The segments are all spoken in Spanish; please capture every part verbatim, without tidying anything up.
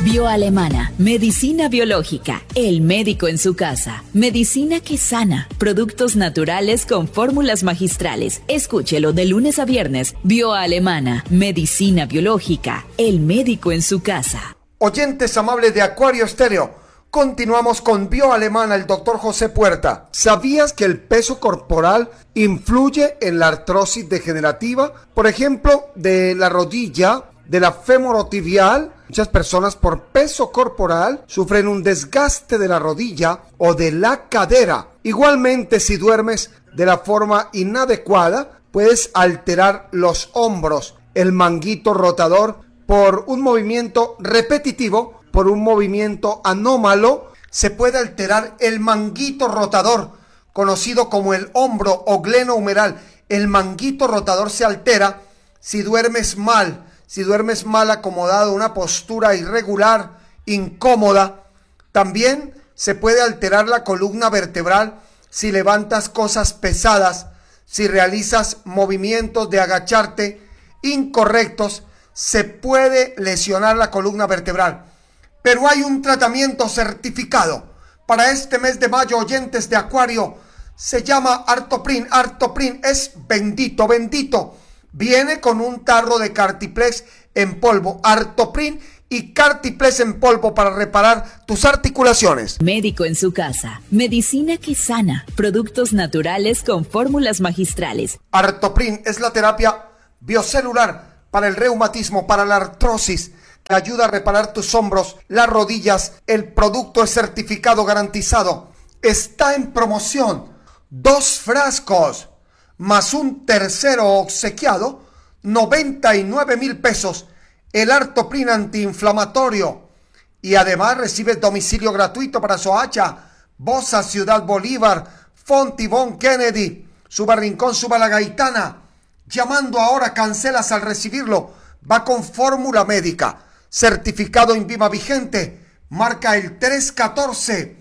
Bioalemana, medicina biológica, el médico en su casa, medicina que sana, productos naturales con fórmulas magistrales. Escúchelo de lunes a viernes. Bioalemana, medicina biológica, el médico en su casa. Oyentes amables de Acuario Estéreo, continuamos con Bioalemana, el doctor José Puerta. ¿Sabías que el peso corporal influye en la artrosis degenerativa? Por ejemplo, de la rodilla, de la femorotibial. Muchas personas por peso corporal sufren un desgaste de la rodilla o de la cadera. Igualmente, si duermes de la forma inadecuada, puedes alterar los hombros, el manguito rotador por un movimiento repetitivo, por un movimiento anómalo. Se puede alterar el manguito rotador, conocido como el hombro o glenohumeral. El manguito rotador se altera si duermes mal. Si duermes mal acomodado, una postura irregular, incómoda. También se puede alterar la columna vertebral si levantas cosas pesadas, si realizas movimientos de agacharte incorrectos, se puede lesionar la columna vertebral. Pero hay un tratamiento certificado para este mes de mayo, oyentes de Acuario. Se llama Artoprin. Artoprin es bendito, bendito. Viene con un tarro de Cartiplex en polvo, Artoprin y Cartiplex en polvo para reparar tus articulaciones. Médico en su casa, medicina que sana, productos naturales con fórmulas magistrales. Artoprin es la terapia biocelular para el reumatismo, para la artrosis, que ayuda a reparar tus hombros, las rodillas. El producto es certificado, garantizado. Está en promoción. Dos frascos más un tercero obsequiado, noventa y nueve mil pesos, el Artoprin antiinflamatorio. Y además recibes domicilio gratuito para Soacha, Bosa, Ciudad Bolívar, Fontibón, Kennedy, Suba-Rincón, Suba-La Gaitana. Llamando ahora, cancelas al recibirlo. Va con fórmula médica, certificado INVIMA vigente. Marca el tres uno cuatro,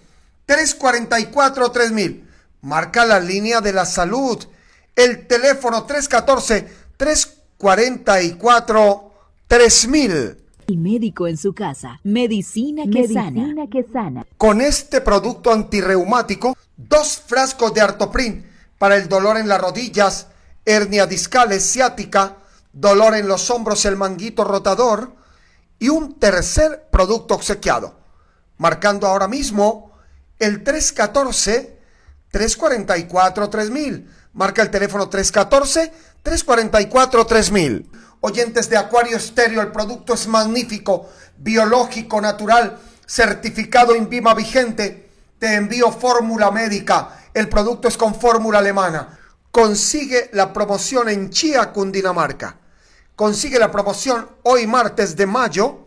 tres cuatro cuatro, tres mil. Marca la línea de la salud. El teléfono tres uno cuatro, tres cuatro cuatro, tres mil. El médico en su casa. Medicina que medicina sana. que sana. Con este producto antirreumático, dos frascos de Artoprin para el dolor en las rodillas, hernia discales, ciática, dolor en los hombros, el manguito rotador, y un tercer producto obsequiado. Marcando ahora mismo el tres uno cuatro, tres cuatro cuatro, tres mil. Marca el teléfono tres uno cuatro, tres cuatro cuatro, tres mil. Oyentes de Acuario Estéreo, el producto es magnífico, biológico, natural, certificado INVIMA vigente. Te envío fórmula médica. El producto es con fórmula alemana. Consigue la promoción en Chía, Cundinamarca. Consigue la promoción hoy martes de mayo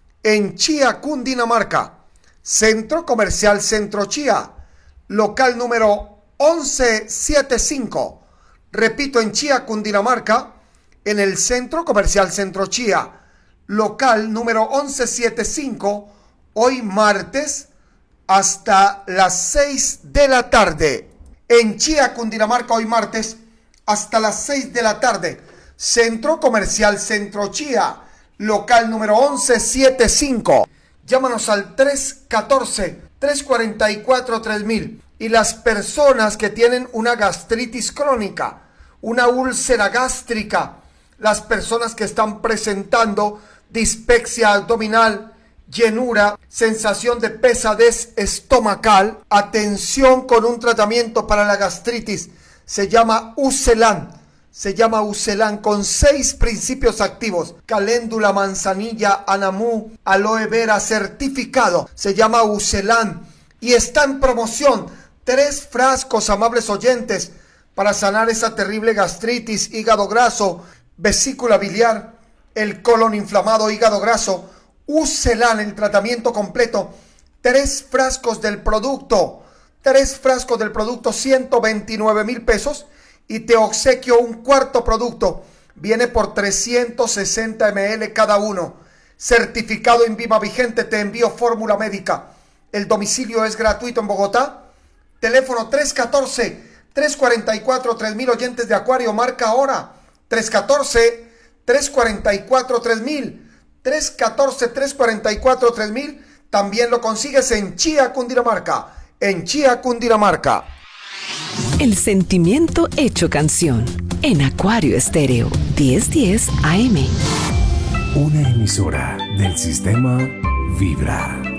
en Chía, Cundinamarca. Centro Comercial Centro Chía, local número once setenta y cinco. Repito, en Chía, Cundinamarca, en el Centro Comercial Centro Chía, local número once setenta y cinco, hoy martes hasta las seis de la tarde. En Chía, Cundinamarca, hoy martes hasta las seis de la tarde. Centro Comercial Centro Chía, local número once setenta y cinco. Llámanos al tres uno cuatro, tres cuatro cuatro, tres mil. Y las personas que tienen una gastritis crónica, una úlcera gástrica, las personas que están presentando dispepsia abdominal, llenura, sensación de pesadez estomacal, atención con un tratamiento para la gastritis, se llama Ucelan, se llama Ucelan con seis principios activos, caléndula, manzanilla, anamú, aloe vera, certificado, se llama Ucelan y está en promoción. Tres frascos, amables oyentes, para sanar esa terrible gastritis, hígado graso, vesícula biliar, el colon inflamado, hígado graso. Ucelan, el tratamiento completo. Tres frascos del producto. Tres frascos del producto, ciento veintinueve mil pesos. Y te obsequio un cuarto producto. Viene por trescientos sesenta mililitros cada uno. Certificado INVIMA vigente. Te envío fórmula médica. El domicilio es gratuito en Bogotá. Teléfono tres uno cuatro, tres cuatro cuatro, tres mil. Oyentes de Acuario, marca ahora tres uno cuatro, tres cuatro cuatro, tres mil. tres uno cuatro, tres cuatro cuatro, tres mil. También lo consigues en Chía, Cundinamarca. En Chía, Cundinamarca. El sentimiento hecho canción. En Acuario Estéreo, diez diez A M. Una emisora del sistema Vibra.